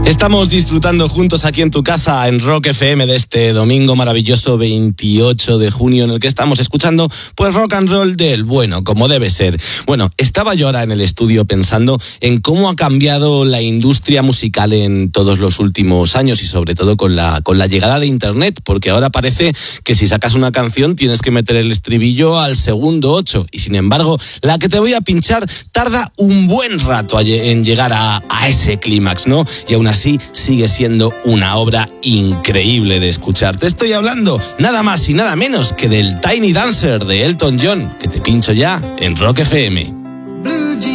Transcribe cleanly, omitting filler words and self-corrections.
Estamos disfrutando juntos aquí en tu casa en Rock FM de este domingo maravilloso 28 de junio en el que estamos escuchando pues rock and roll del bueno, como debe ser. Bueno, estaba yo ahora en el estudio pensando en cómo ha cambiado la industria musical en todos los últimos años y sobre todo con la llegada de internet, porque ahora parece que si sacas una canción tienes que meter el estribillo al segundo 8 y sin embargo la que te voy a pinchar tarda un buen rato en llegar a ese clímax, ¿no? Y aún así sigue siendo una obra increíble de escuchar. Te estoy hablando nada más y nada menos que del Tiny Dancer de Elton John, que te pincho ya en Rock FM.